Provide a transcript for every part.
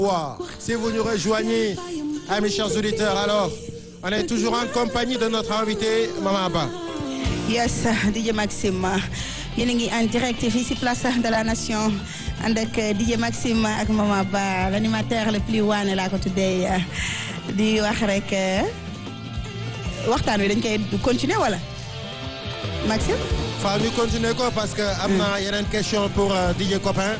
Si vous nous rejoignez, amis chers auditeurs, alors, on est toujours en compagnie de notre invité, Mama Ba. Yes, DJ Maxime. yéen a ngi en direct fii ci place de la nation ànd ak DJ Maxime ak Mama Ba l'animateur le plus waane laa ko tuddee di wax rek waxtaan wi dañ koy continuer wala Maxime. Faa ñu continuer ko parce que am na yeneen question pour DJ Copain.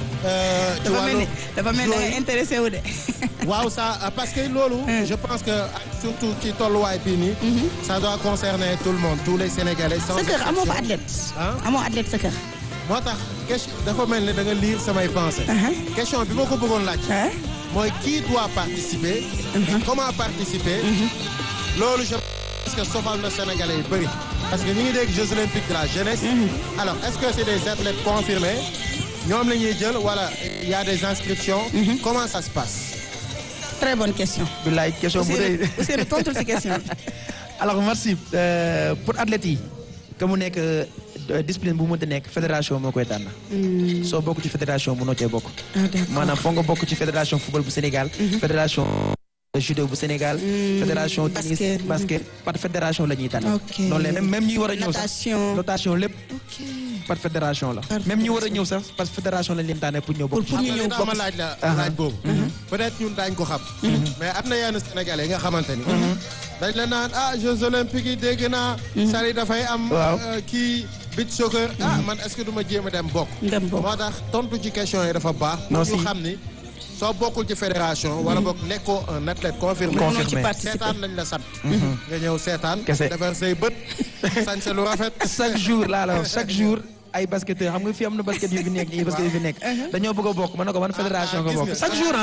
dafa mel ni intéressé wu de. waaw ça parce que loolu. je pense que surtout ci tolluwaay bii nii. ça doit concerner tout le monde tous les Sénégalais. sans sa kër amoo fa athlète. amoo athlète sa kër. moo tax question dafa mel ni da nga lire samay pensées. question bi ma ko bëggoon laaj. mooy qui doit participer. comment participer. loolu je pense que sofal na Sénégalais yu bëri. parce que ñu ngi dégg Jeux olympiques de la jeunesse. alors est-ce que c'est des athlètes confirmés. ñoom la ñuy jël wala il y a des inscriptions. Comment ça se passe. Très bonne question. bilaay question bu dee Ousseynou tontul ci question bi. alors merci pour athlètes yi que mu nekk discipline bu mu mënta nekk fédération moo koy tànn. soo bokk ci fédération mënoo cee bokk. maanaam foog nga bokk ci fédération football bu Sénégal. fédération judo bu Sénégal. fédération tennis basket par fédération la ñuy tànn. noonu la même ñi war a ñëw sax notation lépp. par fédération la. même ñi war a ñëw sax par fédération lañ leen tànnee pour ñëw bokk. pour ñu ñëw bokk laaj la laaj boobu. peut-être ñun daañu ko xam. mais am na yenn Sénégalais yi nga xamante ni. dañ la naan Jeux olympiques yi dégg naa. sari dafay am. kii beach soccer. man est-ce que du ma jéem a dem bokk. moo tax tontu ci question yi dafa baax. pour ñu xam ni soo bokkul ci fédération. wala bokk nekkoo un athlète confirmé. seetaan lañ la sant. nga ñëw seetaan. defar say bët. sañ sa lu rafet. chaque jour laa la wax chaque jour. ay basketteurs xam nga fi am na basket yu fi nekk ñii basket yu fi nekk. dañoo bëgg a bokk mën na ko ban fédération nga bokk. chaque jour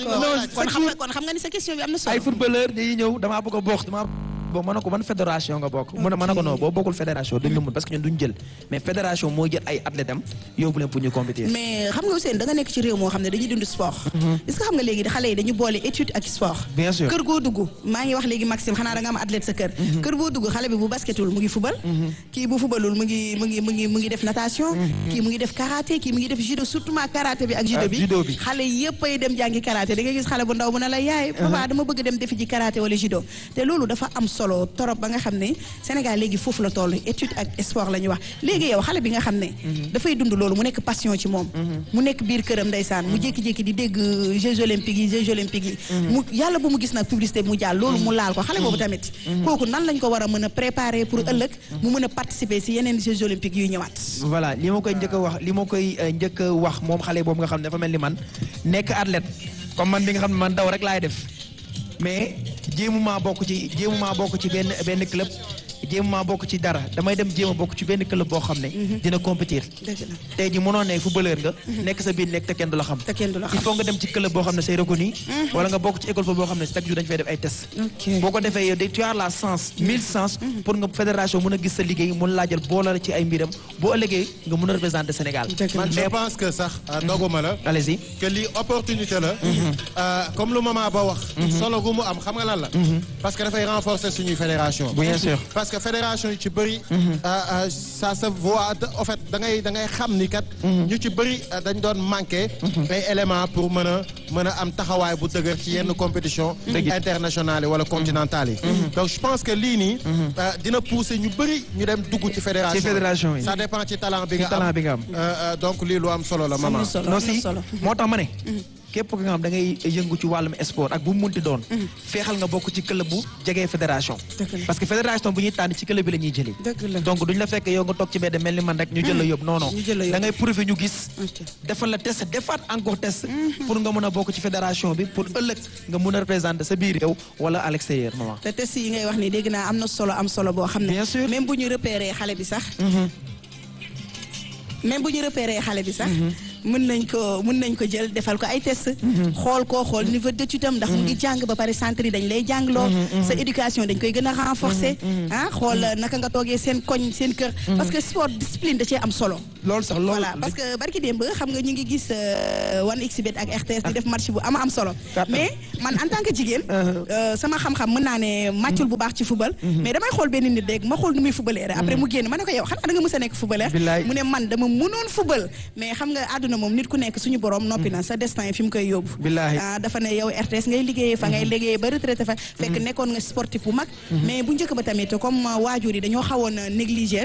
kon xam nga ni sa question bi am na solo. ay footballeur dañuy ñëw damaa bëgg a bokk bon mën na ko ban fédération nga bokk mën na ko non boo bokkul fédération duñ la mën parce que ñun duñ jël mais fédération moo jël ay athlètes am yóbbu leen pour ñu compétir. mais xam nga Ousseynou da nga nekk ci réew moo xam ne dañuy dund sport. est-ce que xam nga léegi xale yi dañu boole étude ak sport. bien sûr kër goo dugg maa ngi wax léegi Maxime xanaa da nga am athlète sa kër. kër goo dugg xale bi bu basketul mu ngi fubal. kii bu fubalul mu ngi def natation. kii mu ngi def karaté kii mu ngi def judo surtout ma karaté bi ak judo bi. xale yëpp ay dem jàngi karaté da nga gis xale bu ndaw mu ne la yaay papa dama bëgg dem defi ji karaté wala judo te loolu dafa am solo torop ba nga xam ne Sénégal léegi foofu la toll étude ak sport la ñu wax léegi yow xale bi nga xam ne dafay dund loolu mu nekk passion ci moom mu nekk biir këram ndeysaan mu jékki-jékki di dégg Jeux olympiques yi mu yàlla bu mu gis nag publicité mu jàll loolu mu laal ko xale boobu tamit kooku nan lañ ko war a mën a préparer pour ëllëg mu mën a participer si yeneen Jeux olympiques yuy ñëwaat. voilà li ma koy njëkk a wax moom xale boobu nga xam ne dafa mel ni man nekk athlète comme man bi nga xam ne man daw rek laay def mais jéemuma bokk ci benn club jéemuma bokk ci dara damay dem jéem a bokk ci benn club boo xam ne dina compétir tey ji mënoo ne footballeur nga nekk sa biir nekk te kenn du la xam il faut nga dem ci club boo xam ne c'est reconnu wala nga bokk ci école boo xam ne chaque jour dañu fay def ay tests boo ko defee yow tu as la chance 1000 chance pour nga fédération mën a gis sa liggéey mën laa jël boole ci ay mbiram boo ëllëgee nga mën a représenter Sénégal. man je pense que sax doguma la allez-y que lii opportunité la comme lu Mama Ba wax solo gu mu am xam nga lan la parce que dafay renforcer suñuy fédération bien sûr parce que fédération yu ci bëri ça se voit en fait da ngay xam ni kat ñu ci bëri dañ doon manqué ay éléments pour mën a am taxawaay bu dëgër ci yenn compétition internationale yi wala continentale yi donc je pense que lii nii dina pousser ñu bëri ñu dem dugg ci fédération yi ça dépend ci talent bi nga am donc lii lu am solo la Mama non si moo tax ma ne képp ki nga xam da ngay yëngu ci wàllum sport ak bu mu munti doon feexal nga bokk ci club bu jegee fédération parce que fédération bu ñuy tànn ci club bi la ñuy jëli donc duñ la fekk yow nga toog ci mbedd mel ni man rek ñu jël la yóbbu non da ngay prouver ñu gis defal la test defaat encore test pour nga mën a bokk ci fédération bi pour ëllëg nga mën a représenter sa biir réew wala à l'extérieur Maman. te test yi ngay wax ni dégg naa am na solo boo xam ne bien sûr même bu ñu repérer xale bi sax mën nañ ko jël defal ko ay test xool niveau d'étude am ndax mu ngi jàng ba pare centre yi dañ lay jàngloo sa éducation dañ koy gën a renforcer xool naka nga toogee seen koñ seen kër parce que sport discipline da cee am solo loolu sax loolu voilà parce que barki démb xam nga ñu ngi gis 1xBet ak RTS di def match bu am solo mais man en tant que jigéen sama xam-xam mën naa ne màccul bu baax ci football mais damay xool benn nit rek ma xool nu muy footballeur après mu génn ma ne ko yow xanaa da nga mës a nekk footballeur mu ne man dama mënoon football mais xam nga àdduna àdduna moom nit ku nekk suñu borom noppi na sa destin fi mu koy yóbbu. billaahi dafa ne yow RTS ngay liggéeyee fa ngay liggéeyee ba retraité fa. fekk nekkoon nga sportif bu mag. mais bu njëkk ba tamit comme waajur yi dañoo xawoon négliger.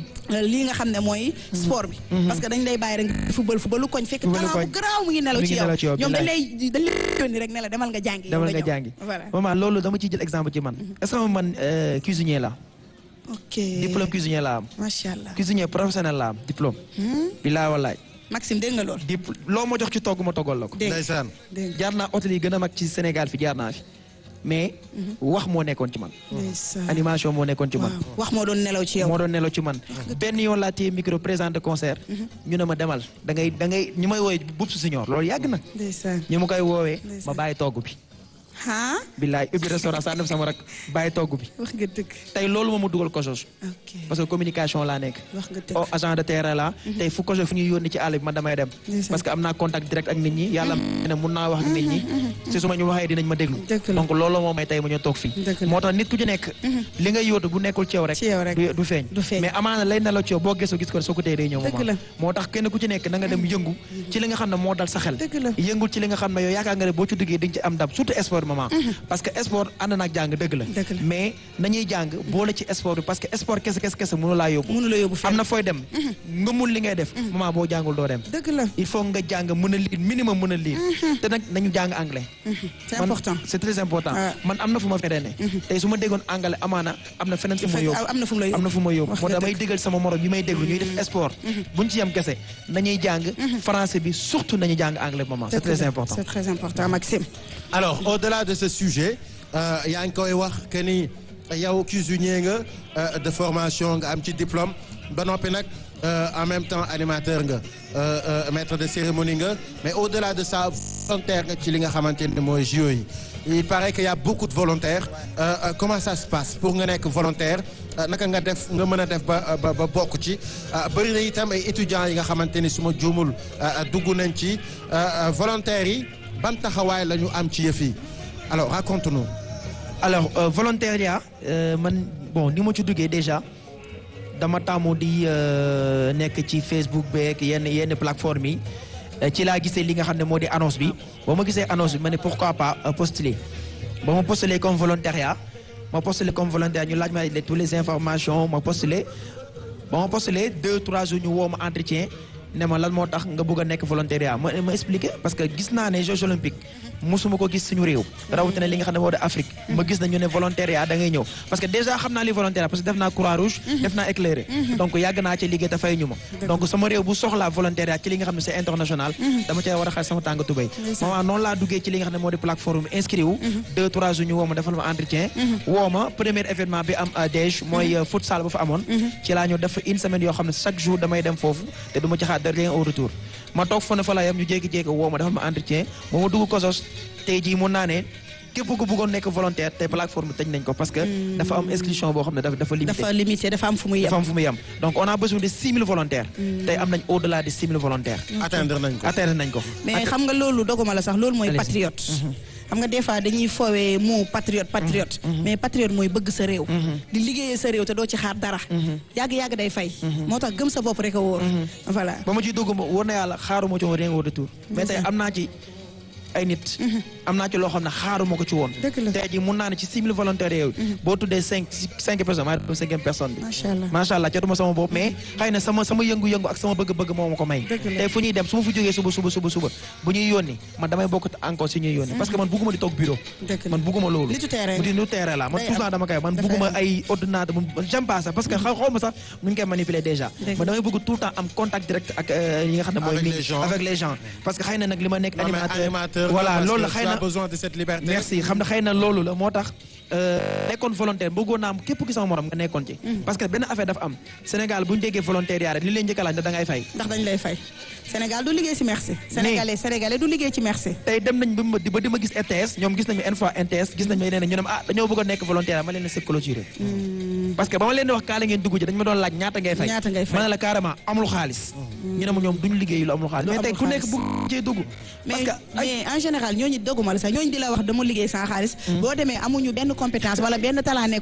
lii nga xam ne mooy sport bi. parce que dañ lay bàyyi rek football lu koñ fekk talent bu garaaw mu ngi nelaw ci yow ñoom dañ lay yónni rek ne la demal nga jàngi. voilà maman loolu dama ciy jël exemple ci man est-ce que man cuisinier la. ok diplôme cuisinier la am. macha allah cuisinier professionnel la am diplôme. bilaa wallaay. Maxime dégg nga lool. loo ma jox ci togg ma toggal la ko. ndeysaan jaar naa hôtel yi gën a mag ci Sénégal fi jaar naa fi mais wax moo nekkoon ci man. animation moo nekkoon ci man. wax moo doon nelaw ci yow. moo doon nelaw ci man benn yoon laa téye micro présenté concert. ñu ne ma demal da ngay ñu may woowee Boubs Senior loolu yàgg na. ñu ma koy woowee ma bàyyi togg bi. billaay ubbi restaurant saa def sama rak bàyyi togg bi. wax nga dëgg. tey loolu moo ma dugal Kojos. parce que communication laa nekk. wax nga dëgg agent de terrain la. tey fu Kojos fu ñuy yónni ci àll bi man damay dem. parce que am naa contact direct ak nit ñi yàlla ne mun naa wax ak nit ñi. si su ma ñu waxee dinañ ma déglu. donc loolu moo may tey ma ñu toog fii. moo tax nit ku ci nekk. li ngay yóotu bu nekkul ci yow rek. du feeñ. mais amaana lay nelaw ci yow boo gëstoo gis ko soo ko tey day ñëw moom. moo tax kenn ku ci nekk na nga dem yëngu ci li nga xam ne moo dal sa xel. yëngul ci li nga xam ne yow yaakaar nga ne boo ci duggee di nga ci am ndam surtout sport maman parce que sport ànd naag jàng dëgg la mais nañuy jàng boole ci sport bi parce que sport kese mënu laa yóbbu am na fooy dem nga mun li ngay def moment boo jàngul doo dem dëgg la il faut nga jàng mën a lire minimum mën a lire te nag nañu jàng anglais c'est important c'est très important man am na fu ma fedene tey su ma déggoon anglais amaana am na feneen fu ma yóbbu am na fu ma yóbbu moo damay déggal sama morom yi may déglu ñuy def sport buñ ci yem kese nañuy jàng français bi surtout nañu jàng anglais maman c'est très important c'est très important Maxime. Alors au-delà de ce sujet yaa ngi koy wax que ni yow cuisinier nga de formation nga am ci diplôme ba noppi nag en même temps animateur nga maître de cérémonie nga mais au-delà de ça volontaire nga ci li nga xamante ne mooy JO yi il paraît qu'il y a beaucoup de volontaires comment ça se passe pour nga nekk volontaire naka nga def nga mën a def ba bokk ci bëri na itam ay étudiants yi nga xamante ni su ma juumul dugg nañ ci volontaires yi ban taxawaay la ñu am ci yëf yi alors raconte-nous. alors volontariat man bon ni ma ci duggee déjà dama taamu di nekk ci Facebook beeg yenn plateforme yi ci laa gisee li nga xam ne moo di annonce bi ba ma gisee annonce bi ma ne pourquoi pas postuler ba ma postuler comme volontariat ñu laaj ma toutes les informations ma postuler ba ma postuler 2-3 jours ñu woo ma entretien ne ma lan moo tax nga bëgg a nekk volontariat ma expliqué parce que gis naa ne Jeux olympiques musuma ko gis suñu réew rawatina li nga xam ne moo di Afrique ma gis na ñu ne volontariat da ngay ñëw parce que déjà xam naa li volontariat parce que def naa Croix-Rouge def naa éclairé donc yàgg naa ci liggéey te fay ñu ma donc sama réew bu soxlaa volontariat ci li nga xam ne c'est international dama cee war a xel sama tàng tubéy maman noonu laa duggee ci li nga xam ne moo di plateforme inscrit wu 2-3 jours ñu woo ma defal ma entretien woo ma premier événement bi am Dej mooy futsal ba fa amoon ci laa ñu def une semaine yoo xam ne chaque jour damay dem foofu te du ma ci xaar de rien au retour ma toog fa ne fa la yam ñu jékki-jékki woo ma defal ma entretien ba ma dugg Kojos tey jii mun naa ne képp ku bëggoon nekk volontaire te plateforme tëj nañ ko parce que dafa am inscription boo xam ne dafa limité dafa am fu muy yem donc on a besoin de 6000 volontaires tey am nañ au-delà de 6000 volontaires atteindre nañ ko mais xam nga loolu doguma la sax loolu mooy patriote xam nga des fois dañuy foowee mot patriote mais patriote mooy bëgg sa réew di liggéeyee sa réew te doo ci xaar dara yàgg day fay moo tax gëm sa bopp rek a wóor voilà ba ma ciy dugg wóor na yàlla xaaruma ci woon rien au retour mais tey am naa ci ay nit am naa ci loo xam ne xaaruma ko ci woon tey jii mun naa ne ci 6000 volontaires yooyu boo tuddee cinq personnes maa def 5e personne bi macha allah jotuma sama bopp mais xëy na sama yëngu-yëngu ak sama bëgg-bëgg moo ma ko may tey fu ñuy dem su ma fu jógee suba bu ñuy yónni man damay bokk encore si ñuy yónni parce que man bugguma di toog bureau man bugguma loolu nitu terrain la man tout le temps dama koy man bugguma ay ordinateur j'aime pas ça parce que xaw ma sax nu ñu koy manipuler déjà man damay bëgg tout le temps am contact direct ak yi nga xam ne mooy avec les gens parce que xëy na nag li ma nekk animateur voilà loolu la xëy na besoin de cette liberté. merci xam na xëy na loolu la moo tax nekkoon volontaire bëggoon naa am képp ki sama morom nga nekkoon ci parce que benn affaire dafa am Sénégal bu ñu déggee volontaire rek li leen njëkk a laaj da ngay fay ndax dañ lay fay Sénégal du liggéey ci merci sénégalais du liggéey ci merci tey dem nañ ba di ma gis RTS ñoom gis nañu une fois NTS gis nañu nee na ñu ne dañoo bëgg a nekk volontaire ma leen ne c'est clôturé parce que ba ma leen di wax kaa la ngeen dugg ji dañ ma doon laaj ñaata ngay fay ma ne la carrément amul xaalis ñu ne ma ñoom duñu liggéey lu amul xaalis mais tey ku nekk bëgg cee dugg mais en général ñooñu dogguma la sax ñooñu di la wax dama liggéey sans xaalis boo demee amuñu benn compétence wala benn talent